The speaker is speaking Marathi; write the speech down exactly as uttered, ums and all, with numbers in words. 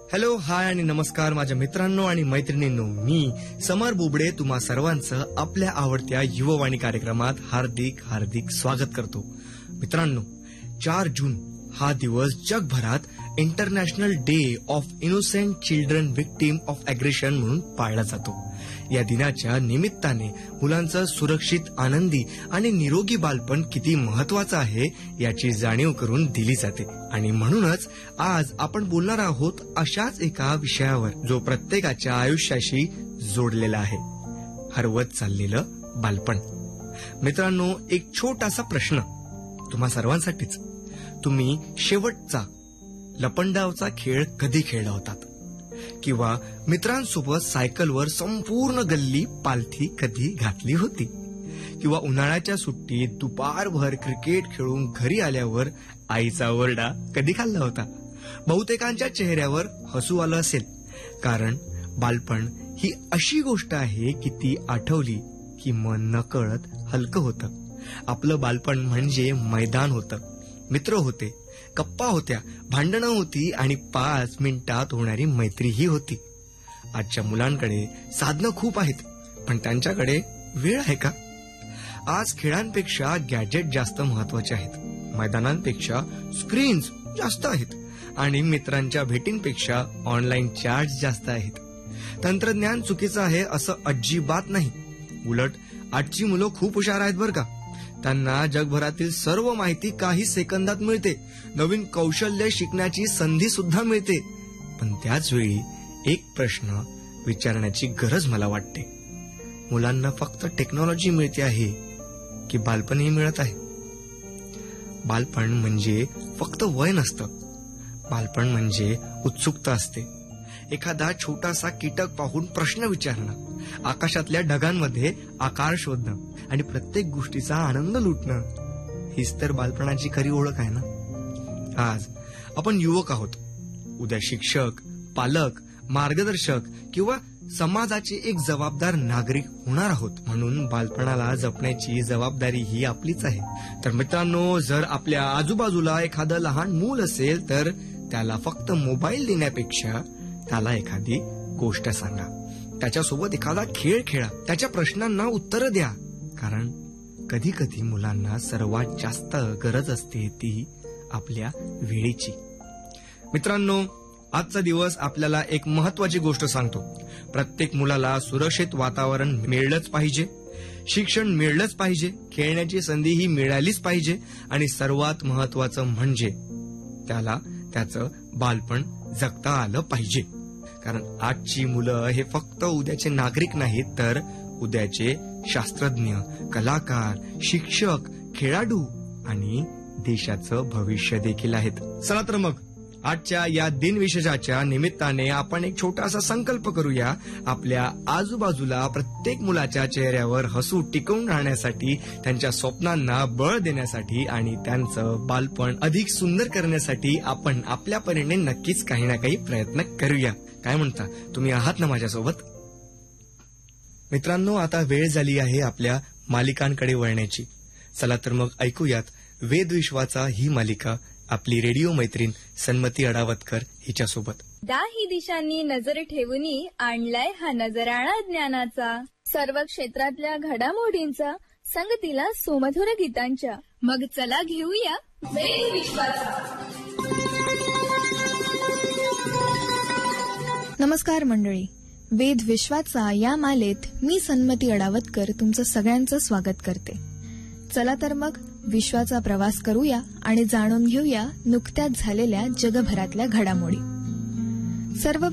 हॅलो, हाय आणि नमस्कार माझ्या मित्रांनो आणि मैत्रिणींनो. मी समर बुबडे तुम्हा सर्वांचं आपल्या आवडत्या युववाणी कार्यक्रमात हार्दिक हार्दिक स्वागत करतो. मित्रांनो, चार जून हा दिवस जगभरात international day of innocent children victim of aggression म्हणून पाळला जातो. या दिनाच्या निमित्ताने मुलांचं सुरक्षित, आनंदी आणि निरोगी बालपण किती महत्वाचं आहे याची जाणीव करून दिली जाते. आणि म्हणूनच आज आपण बोलणार आहोत अशाच एका विषयावर जो प्रत्येकाच्या आयुष्याशी जोडलेला आहे, हरवत चाललेलं बालपण. मित्रांनो, एक छोटासा प्रश्न तुम्हा सर्वांसाठीच. तुम्ही शेवटचा लपंडावचा खेळ कधी खेळला होतात? किंवा मित्रांसोबत सायकलवर संपूर्ण गल्ली पालथी कधी घातली होती? किंवा उन्हाळ्याच्या सुट्टीत दुपारभर क्रिकेट खेळून घरी आल्यावर आईचा ओरडा कधी खाल्ला होता? बहुतेकांच्या चेहऱ्यावर हसू आलं असेल, कारण बालपण ही अशी गोष्ट आहे की ती आठवली की मन नकळत हलकं होतं. आपलं बालपण म्हणजे मैदान होतं, मित्र होते, गप्पा होत्या, भांडणं होती आणि पाच मिनिटात होणारी मैत्रीही होती. आजच्या मुलांकडे साधनं खूप आहेत, पण त्यांच्याकडे वेळ आहे का? आज खेळांपेक्षा गॅजेट जास्त महत्वाचे आहेत, मैदानांपेक्षा स्क्रीन्स जास्त आहेत आणि मित्रांच्या भेटींपेक्षा ऑनलाईन चॅट्स जास्त आहेत. तंत्रज्ञान चुकीचं आहे असं अजिबात नाही. उलट आजची मुलं खूप हुशार आहेत बरं का. त्यांना जगभरातील सर्व माहिती काही सेकंदात मिळते. नवीन कौशल्य शिकण्याची संधी सुद्धा मिळते. पण त्याच वेळी एक प्रश्न विचारण्याची गरज मला वाटते. मुलांना फक्त टेक्नॉलॉजी मिळते आहे की बालपणही मिळत आहे? बालपण म्हणजे फक्त वय नसतं. बालपण म्हणजे उत्सुकता असते. एखादा छोटासा कीटक पाहून प्रश्न विचारणं, आकाशातल्या ढगांमध्ये आकार शोधणं आणि प्रत्येक गोष्टीचा आनंद लुटणं, हीच तर बालपणाची खरी ओळख आहे ना. आज आपण युवक आहोत, उद्या शिक्षक, पालक, मार्गदर्शक किंवा समाजाचे एक जबाबदार नागरिक होणार आहोत. म्हणून बालपणाला जपण्याची जबाबदारी ही आपलीच आहे. तर मित्रांनो, जर आपल्या आजूबाजूला एखादं लहान मूल असेल तर त्याला फक्त मोबाईल देण्यापेक्षा त्याला एखादी गोष्ट सांगा, त्याच्यासोबत एखादा खेळ खेळा, त्याच्या प्रश्नांना उत्तरं द्या. कारण कधी कधी मुलांना सर्वात जास्त गरज असते ती आपल्या वेळेची. मित्रांनो, आजचा दिवस आपल्याला एक महत्वाची गोष्ट सांगतो. प्रत्येक मुलाला सुरक्षित वातावरण मिळलंच पाहिजे, शिक्षण मिळलंच पाहिजे, खेळण्याची संधीही मिळालीच पाहिजे आणि सर्वात महत्वाचं म्हणजे त्याला त्याचं बालपण जगता आलं पाहिजे. कारण आजची मुलं हे फक्त उद्याचे नागरिक नाहीत, तर उद्याचे शास्त्रज्ञ, कलाकार, शिक्षक, खेळाडू आणि देशाचं भविष्य देखील आहेत. चला तर मग आजच्या या दिनविशेषाच्या निमित्ताने आपण एक छोटासा संकल्प करूया. आपल्या आजूबाजूला प्रत्येक मुलाच्या चेहऱ्यावर हसू टिकवून राहण्यासाठी, त्यांच्या स्वप्नांना बळ देण्यासाठी आणि त्यांचं बालपण अधिक सुंदर करण्यासाठी आपण आपल्या परीने नक्कीच काही ना काही प्रयत्न करूया. काय म्हणता, तुम्ही आहात ना माझ्यासोबत? मित्रांनो, आता वेळ झाली आहे आपल्या मालिकांकडे वळण्याची. चला तर मग ऐकूयात वेदविश्वाचा ही मालिका आपली रेडिओ मैत्रीण सन्मती अडावतकर हिच्यासोबत. दाही दिशांनी नजर ठेवूनी आणलाय हा नजराणा ज्ञानाचा, सर्व क्षेत्रातल्या घडामोडींचा, संगतीला सुमधुर गीतांच्या. मग चला घेऊया वेदविश्वाचा. नमस्कार मंडळी, वेद विश्वाचा या मालेत मी सन्मती अडावतकर तुमचं सगळ्यांचं स्वागत करते. चला तर मग विश्वाचा प्रवास करूया आणि जाणून घेऊया नुकत्याच झालेल्या जगभरातल्या घडामोडी. सर्व